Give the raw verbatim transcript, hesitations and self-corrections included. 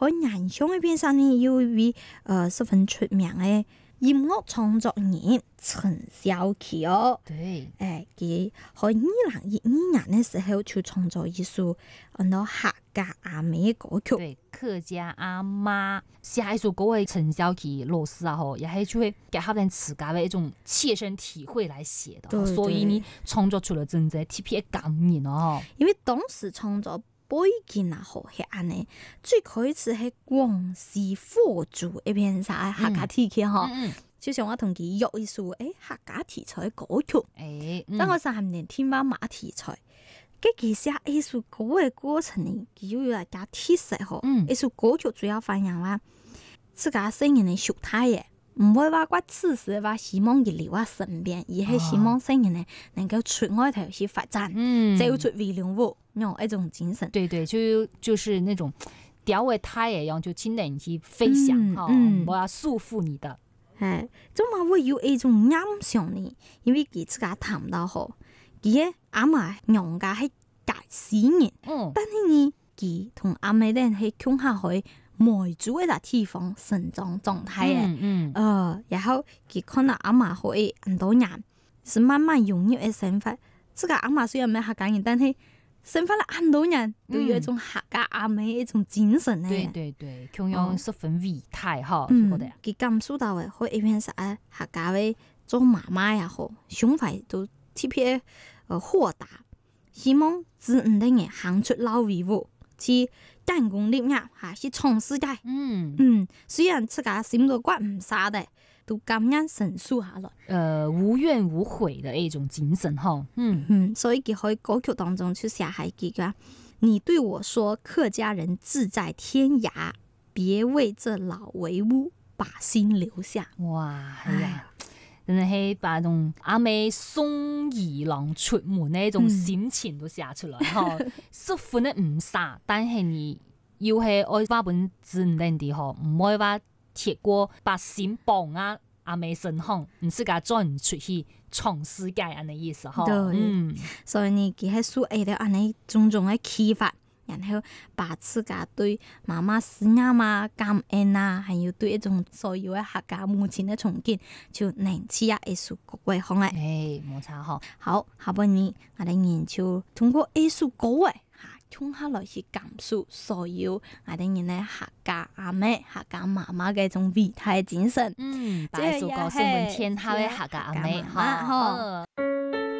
喺人上嗰邊上呢，有一位呃十分出名嘅音樂創作人陳小琪哦。 對， 誒，佢喺二零一二年嘅時候就創作一首按到客家阿妹嘅歌曲。 對，客家阿媽寫一首歌嘅陳小琪老師啊，吼，也係就會結合人自家嘅一種切身體會來寫的， 對對， 所以你創作出了真正特別嘅感人哦。 因為當時創作背景啊，好係安尼，最開始係廣西佛祖一片啥客家題曲嗬， 嗯嗯、 就像我同佢約一首誒客家題材嘅歌曲， 誒、欸， 但、嗯、我三年天馬馬題材，跟佢寫藝術歌嘅過程呢，佢又要嚟加特色嗬，藝術歌曲主要反映話自家聲音嘅狀態嘅。唔會話我此時話希望佢留喺身邊，而係希望聲音呢能夠出外頭去發展，走出微量物，用一種精神。 對對，就就是那種吊尾胎一樣，就盡量去飛翔，哈、 嗯， 唔會束縛你的。 係，仲嘛會有一種音上呢，因為佢自家談到好，佢阿媽娘家係介死人， 嗯， 但係呢，佢同阿妹咧係共下去。梅住一笪地方成長狀態嘅， 嗯嗯， 呃，然後佢看到阿媽可以很多人，是慢慢融入嘅生活。這個阿媽雖然唔係客家人，但係生活了很多人都有一種客家阿妹一種精神咧。 對對對，同樣十分偉大哈， 嗯， 覺得。 佢感受到嘅，可以變成啊客家嘅做媽媽也好，想法都特別呃豁達，希望子女哋行出老圍路去。建功立業還是創世界， 嗯嗯，雖然自家心都骨唔沙的，都咁樣承受下來， 呃，無怨無悔的一種精神哈，嗯嗯，所以佢喺歌曲當中就寫下幾個，你對我說客家人志在天涯，別為這老圍屋把心留下。 哇，係啊，真係把種阿妹送兒郎出門呢種心情都寫出來哈，舒服呢唔灑，但係你要係愛花本子唔定啲嗬，唔愛話鐵過把心綁啊阿妹身上，唔是噶再唔出去闖世界咁嘅意思嗬。嗯， 所以你佢喺書誒度安尼種種嘅啟發。然後把自家對媽媽思念啊、感恩啊，還有對一種所有嘅客家母親嘅憧憬，就能似啊藝術各位好嘅。 誒，冇錯嗬。 好，下半年我哋研究通過藝術各位吓，通下來去感受所有我哋人咧客家阿妹、客家媽媽嘅一種偉大精神。 嗯，把藝術歌送給天下嘅客家阿妹，哈。